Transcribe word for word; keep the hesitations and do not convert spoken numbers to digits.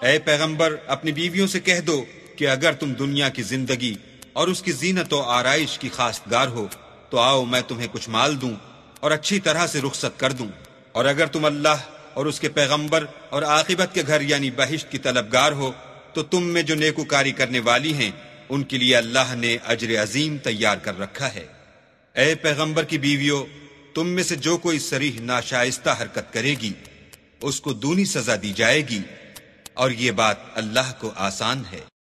ए पैगंबर, अपनी बीवियों से कह दो कि अगर तुम दुनिया की जिंदगी और उसकी जीनत और आराइश की खासगार हो तो आओ मैं तुम्हें कुछ माल दूं और अच्छी तरह से रुखसत कर दूं। और अगर तुम अल्लाह और उसके पैगंबर और आखिबत के घर यानी बहिश्त की तलबगार हो तो तुम में जो नेकुकारी करने वाली हैं उनके लिए अल्लाह ने अजर अजीम तैयार कर रखा है। ए पैगंबर की बीवियों, तुम में से जो कोई सरीह नाशाइस्ता हरकत करेगी उसको दूनी सजा दी जाएगी और ये बात अल्लाह को आसान है।